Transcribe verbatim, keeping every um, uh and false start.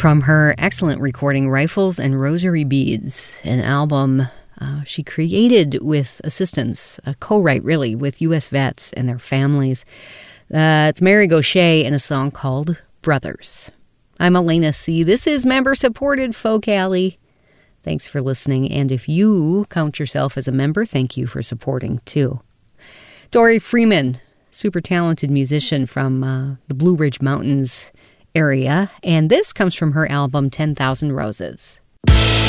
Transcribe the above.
From her excellent recording, Rifles and Rosary Beads, an album uh, she created with assistance, a co-write really, with U S vets and their families. Uh, it's Mary Gauthier and a song called Brothers. I'm Elena C. This is member-supported Folk Alley. Thanks for listening, and if you count yourself as a member, thank you for supporting, too. Dory Freeman, super talented musician from uh, the Blue Ridge Mountains area, and this comes from her album ten thousand Roses.